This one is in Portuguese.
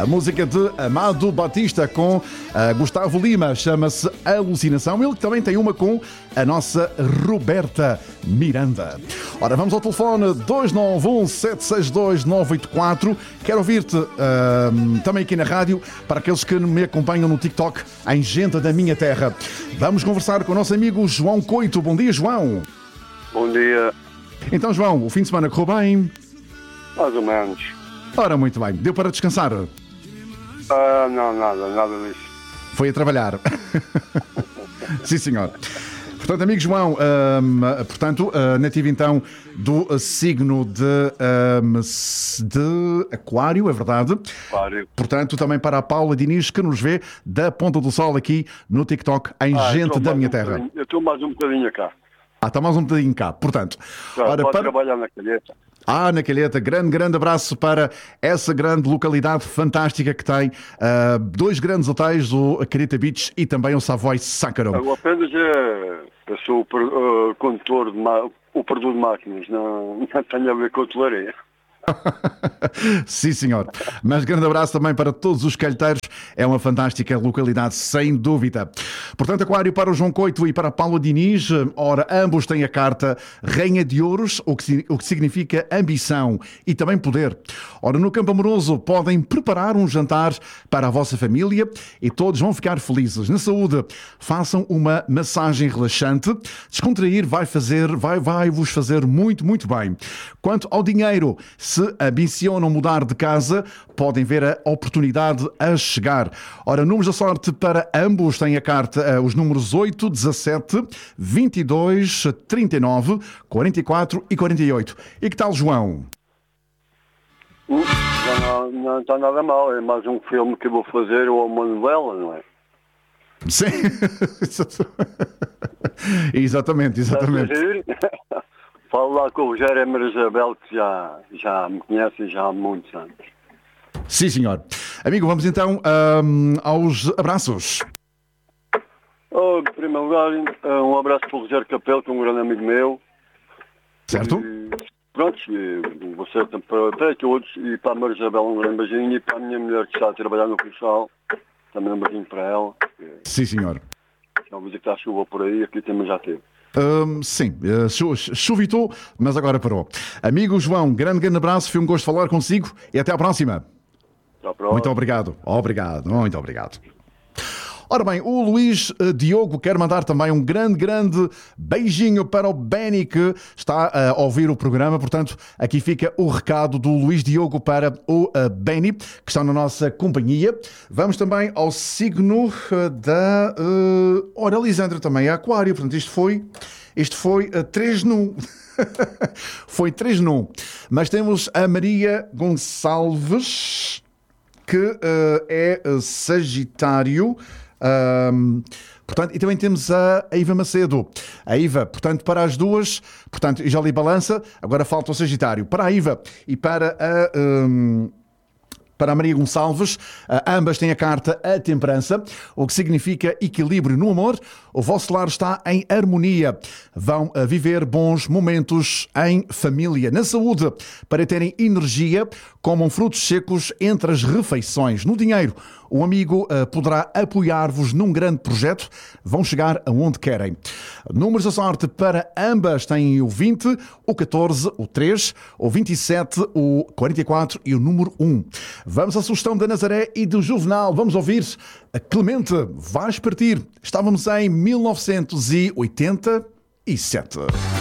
A música de Amado Batista com Gustavo Lima, chama-se Alucinação. Ele também tem uma com a nossa Roberta Miranda. Ora, vamos ao telefone 291-762-984. Quero ouvir-te também aqui na rádio, para aqueles que me acompanham no TikTok, em Gente da Minha Terra. Vamos conversar com o nosso amigo João Coito. Bom dia, João. Bom dia. Então, João, o fim de semana correu bem? Mais ou menos. Ora, muito bem. Deu para descansar? Não, nada disso. Foi a trabalhar. Sim, senhor. Portanto, amigo João, nativo então do signo de Aquário, é verdade? Aquário. Portanto, também para a Paula Diniz, que nos vê da Ponta do Sol aqui no TikTok, em Gente da Minha Terra. Eu estou mais um bocadinho cá. Está mais um bocadinho cá, portanto. Ora, pode trabalhar na Calheta. Na Calheta, grande abraço para essa grande localidade fantástica que tem dois grandes hotéis, o Calheta Beach e também o Savoy Saccharum. Eu apenas eu sou o condutor, o operador de máquinas, não tenho a ver com a hotelaria. Sim, senhor. Mas grande abraço também para todos os calheteiros. É uma fantástica localidade, sem dúvida. Portanto, Aquário, para o João Coito e para a Paula Diniz, ora, ambos têm a carta Rainha de Ouros, o que significa ambição e também poder. Ora, no campo amoroso, podem preparar um jantar para a vossa família e todos vão ficar felizes. Na saúde, façam uma massagem relaxante. Descontrair vai-vos fazer muito bem. Quanto ao dinheiro, se ambicionam mudar de casa, podem ver a oportunidade a chegar. Ora, números da sorte para ambos têm a carta, os números 8, 17, 22, 39, 44 e 48. E que tal, João? Já não está nada mal. É mais um filme que eu vou fazer ou uma novela, não é? Sim. Exatamente. Falo lá com o Rogério Marisabel, que já me conhece já há muitos anos. Sim, senhor. Amigo, vamos então aos abraços. Em primeiro lugar, um abraço para o Rogério Capelo, que é um grande amigo meu. Certo? Pronto, você para todos, e para a Marisabel um grande beijinho, e para a minha mulher que está a trabalhar no Funchal, também um beijinho para ela. Sim, senhor. Já vou dizer que está chuva por aí, aqui também já teve. Sim, chuvitou, mas agora parou. Amigo João, grande abraço, foi um gosto falar consigo e até à próxima. Até à próxima. Muito obrigado. Muito obrigado. Ora bem, o Luís Diogo quer mandar também um grande beijinho para o Benny, que está a ouvir o programa. Portanto, aqui fica o recado do Luís Diogo para o Benny, que está na nossa companhia. Vamos também ao signo da Lisandra, também é Aquário. Portanto, isto foi 3 num. Foi 3 num. Mas temos a Maria Gonçalves, que é Sagitário. Portanto, e também temos a Iva Macedo. A Iva, portanto, para as duas, portanto, já li balança, agora falta o Sagitário. Para a Iva e para a Maria Gonçalves, ambas têm a carta A Temperança, o que significa equilíbrio no amor. O vosso lar está em harmonia. Vão viver bons momentos em família. Na saúde, para terem energia, comam frutos secos entre as refeições. No dinheiro, o amigo poderá apoiar-vos num grande projeto. Vão chegar aonde querem. Números da sorte para ambas têm o 20, o 14, o 3, o 27, o 44 e o número 1. Vamos à sugestão da Nazaré e do Juvenal. Vamos ouvir a Clemente. Vais partir. Estávamos em 1987.